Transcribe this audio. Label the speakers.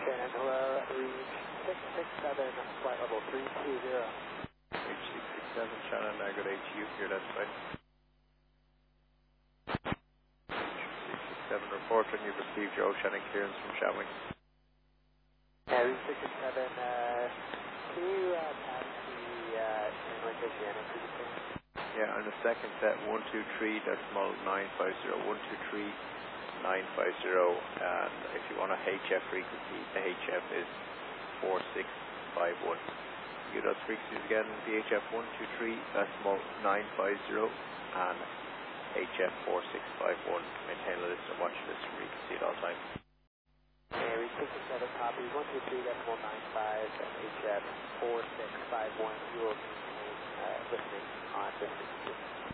Speaker 1: Shannon, hello, reach 667, flight level 320.
Speaker 2: Reach 667, Shannon, good HU here, that's right. 667, reporting you've received your Oceanic clearance from Shamwing.
Speaker 1: Reach 667, can you pass the Shannon to Shannon, please?
Speaker 2: Yeah, on the second set, 123, decimal 950, 123, 950, and if you want a HF frequency, the HF is 4651. You those frequencies again, VHF 123, decimal 950, and HF 4651. Maintain a list and watch this frequency at all times.
Speaker 1: Reach 667, copy, 123, decimal 95, and HF 4651. You will maintain listening on this frequency.